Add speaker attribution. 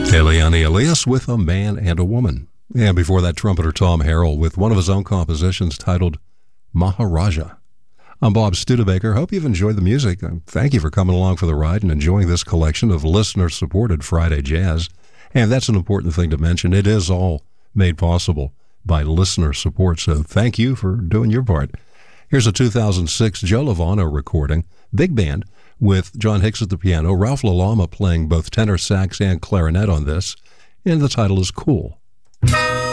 Speaker 1: Eliane Elias with A Man and a Woman. And before that, trumpeter Tom Harrell with one of his own compositions titled Maharaja. I'm Bob Studebaker. Hope you've enjoyed the music. Thank you for coming along for the ride and enjoying this collection of listener-supported Friday jazz. And that's an important thing to mention. It is all made possible by listener support, so thank you for doing your part. Here's a 2006 Joe Lovano recording, big band, with John Hicks at the piano, Ralph LaLama playing both tenor sax and clarinet on this, and the title is Cool.